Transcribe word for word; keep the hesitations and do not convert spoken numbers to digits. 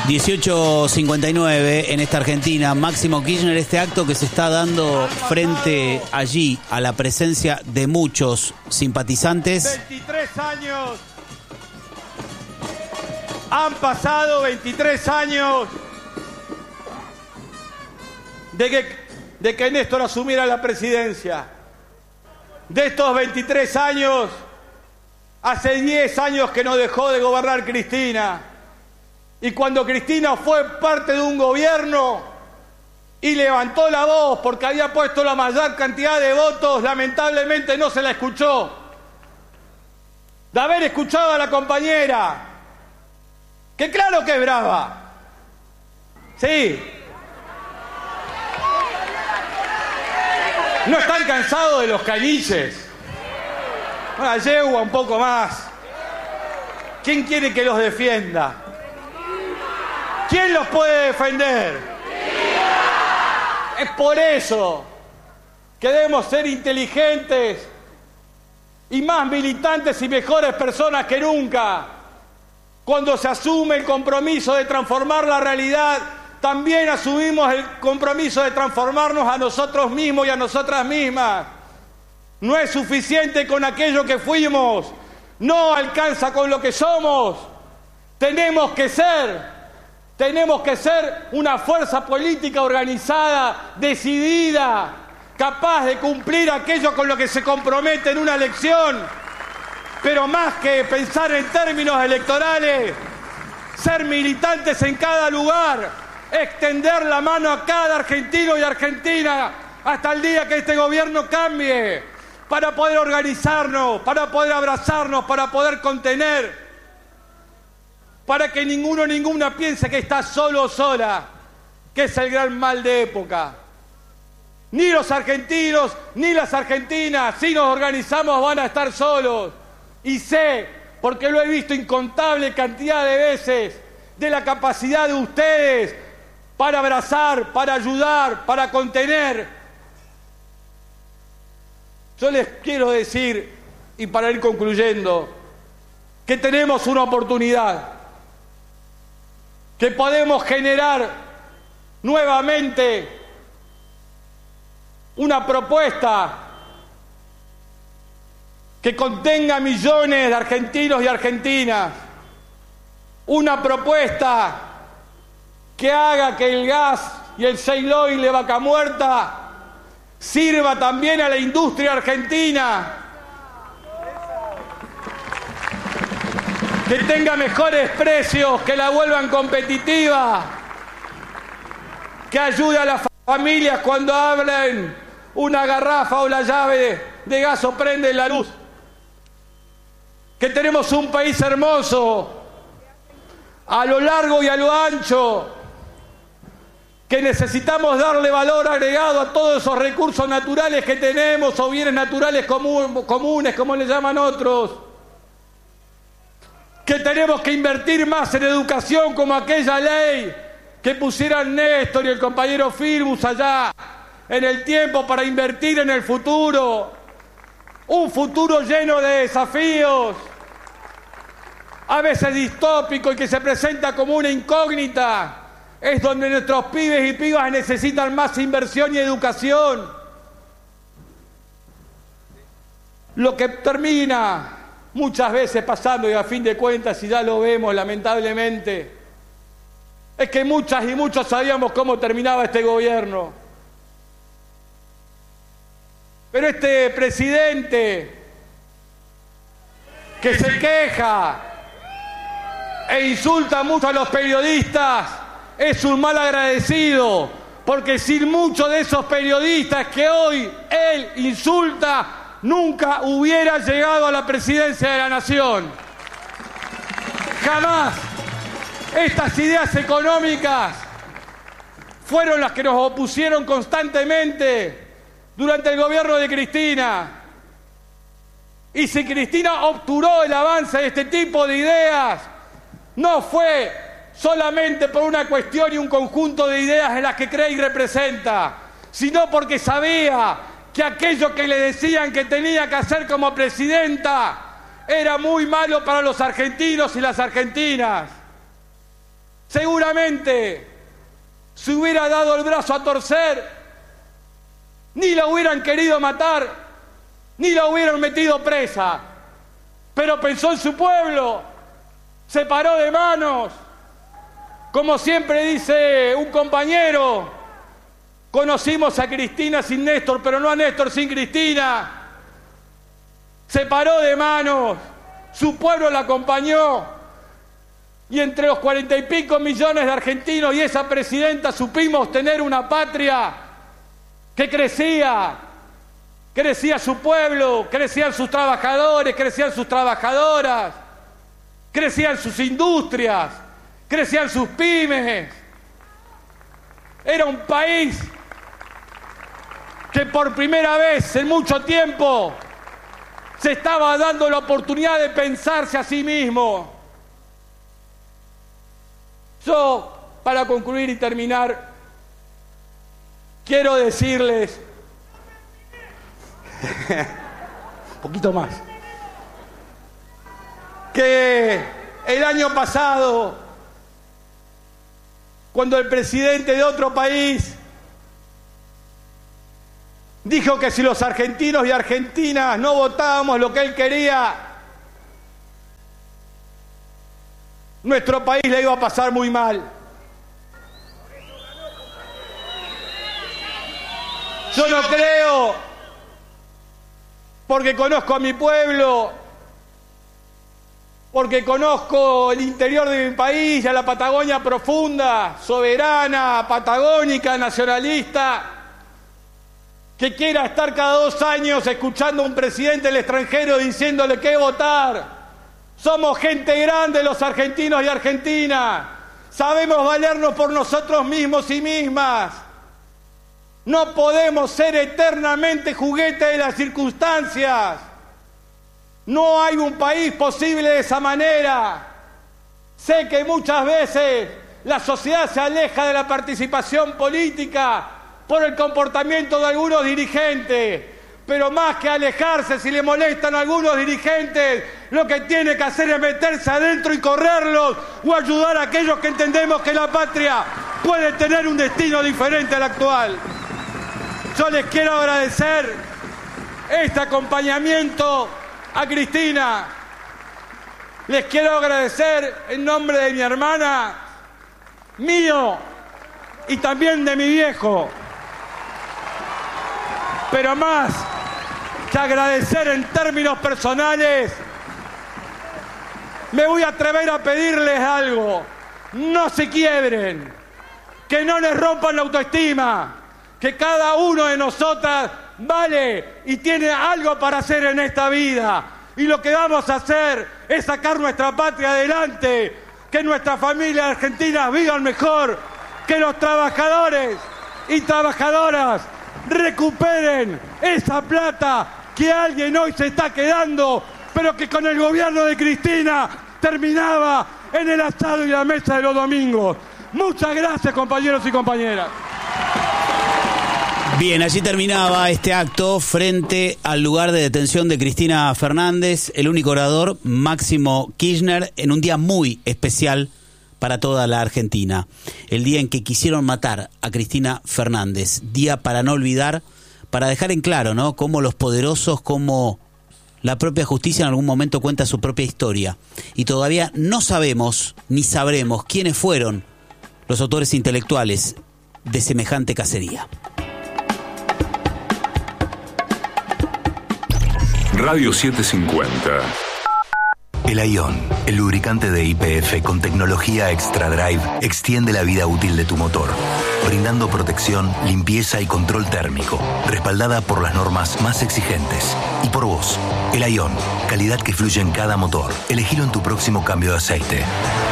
dieciocho cincuenta y nueve en esta Argentina. Máximo Kirchner, este acto que se está dando frente allí a la presencia de muchos simpatizantes. veintitrés años. Han pasado veintitrés años de que, de que Néstor asumiera la presidencia. De estos veintitrés años, hace diez años que no dejó de gobernar Cristina. Y cuando Cristina fue parte de un gobierno y levantó la voz porque había puesto la mayor cantidad de votos, lamentablemente no se la escuchó. De haber escuchado a la compañera, que claro que es brava. Sí. ¿No están cansados de los caniches? Una yegua un poco más. ¿Quién quiere que los defienda? ¿Quién los puede defender? Es por eso que debemos ser inteligentes y más militantes y mejores personas que nunca. Cuando se asume el compromiso de transformar la realidad, también asumimos el compromiso de transformarnos a nosotros mismos y a nosotras mismas. No es suficiente con aquello que fuimos, no alcanza con lo que somos. Tenemos que ser, tenemos que ser una fuerza política organizada, decidida, capaz de cumplir aquello con lo que se compromete en una elección. Pero más que pensar en términos electorales, ser militantes en cada lugar, extender la mano a cada argentino y argentina hasta el día que este gobierno cambie, para poder organizarnos, para poder abrazarnos, para poder contener, para que ninguno o ninguna piense que está solo o sola, que es el gran mal de época. Ni los argentinos, ni las argentinas, si nos organizamos, van a estar solos. Y sé, porque lo he visto incontable cantidad de veces, de la capacidad de ustedes para abrazar, para ayudar, para contener. Yo les quiero decir, y para ir concluyendo, que tenemos una oportunidad, que podemos generar nuevamente una propuesta que contenga millones de argentinos y argentinas, una propuesta que haga que el gas y el shale oil de Vaca Muerta sirva también a la industria argentina, que tenga mejores precios, que la vuelvan competitiva, que ayude a las familias cuando abren una garrafa o la llave de gas o prenden la luz, que tenemos un país hermoso a lo largo y a lo ancho, que necesitamos darle valor agregado a todos esos recursos naturales que tenemos, o bienes naturales comun, comunes, como le llaman otros, que tenemos que invertir más en educación, como aquella ley que pusieran Néstor y el compañero Firmus allá en el tiempo para invertir en el futuro, un futuro lleno de desafíos, a veces distópico y que se presenta como una incógnita. Es donde nuestros pibes y pibas necesitan más inversión y educación. Lo que termina muchas veces pasando, y a fin de cuentas, y ya lo vemos lamentablemente, es que muchas y muchos sabíamos cómo terminaba este gobierno. Pero este presidente que se queja e insulta mucho a los periodistas es un mal agradecido, porque sin muchos de esos periodistas que hoy él insulta, nunca hubiera llegado a la presidencia de la nación. Jamás. Estas ideas económicas fueron las que nos opusieron constantemente durante el gobierno de Cristina. Y si Cristina obturó el avance de este tipo de ideas, no fue solamente por una cuestión y un conjunto de ideas en las que cree y representa, sino porque sabía que aquello que le decían que tenía que hacer como presidenta era muy malo para los argentinos y las argentinas. Seguramente seguramente se hubiera dado el brazo a torcer, ni la hubieran querido matar, ni la hubieran metido presa. Pero pensó en su pueblo, se paró de manos. Como siempre dice un compañero, conocimos a Cristina sin Néstor, pero no a Néstor sin Cristina. Se paró de manos, su pueblo la acompañó, y entre los cuarenta y pico millones de argentinos y esa presidenta supimos tener una patria que crecía, crecía su pueblo, crecían sus trabajadores, crecían sus trabajadoras, crecían sus industrias, crecían sus pymes. Era un país que por primera vez en mucho tiempo se estaba dando la oportunidad de pensarse a sí mismo. Yo, para concluir y terminar, quiero decirles, un poquito más, que el año pasado, cuando el presidente de otro país dijo que si los argentinos y argentinas no votábamos lo que él quería, nuestro país le iba a pasar muy mal. Yo no creo, porque conozco a mi pueblo, porque conozco el interior de mi país, a la Patagonia profunda, soberana, patagónica, nacionalista, que quiera estar cada dos años escuchando a un presidente del extranjero diciéndole qué votar. Somos gente grande los argentinos y argentinas. Sabemos valernos por nosotros mismos y mismas. No podemos ser eternamente juguete de las circunstancias. No hay un país posible de esa manera. Sé que muchas veces la sociedad se aleja de la participación política por el comportamiento de algunos dirigentes, pero más que alejarse, si le molestan a algunos dirigentes, lo que tiene que hacer es meterse adentro y correrlos, o ayudar a aquellos que entendemos que la patria puede tener un destino diferente al actual. Yo les quiero agradecer este acompañamiento a Cristina. Les quiero agradecer en nombre de mi hermana, mío y también de mi viejo. Pero más que agradecer en términos personales, me voy a atrever a pedirles algo. No se quiebren, que no les rompan la autoestima, que cada uno de nosotras vale y tiene algo para hacer en esta vida. Y lo que vamos a hacer es sacar nuestra patria adelante, que nuestras familias argentinas vivan mejor, que los trabajadores y trabajadoras recuperen esa plata que alguien hoy se está quedando, pero que con el gobierno de Cristina terminaba en el asado y la mesa de los domingos. Muchas gracias, compañeros y compañeras. Bien, allí terminaba este acto frente al lugar de detención de Cristina Fernández, el único orador, Máximo Kirchner, en un día muy especial para toda la Argentina. El día en que quisieron matar a Cristina Fernández. Día para no olvidar, para dejar en claro, ¿no?, cómo los poderosos, cómo la propia justicia en algún momento cuenta su propia historia. Y todavía no sabemos, ni sabremos, quiénes fueron los autores intelectuales de semejante cacería. Radio setecientos cincuenta. El Ion, el lubricante de Y P F con tecnología Extra Drive, extiende la vida útil de tu motor, brindando protección, limpieza y control térmico, respaldada por las normas más exigentes. Y por vos, el Ion, calidad que fluye en cada motor. Elegilo en tu próximo cambio de aceite.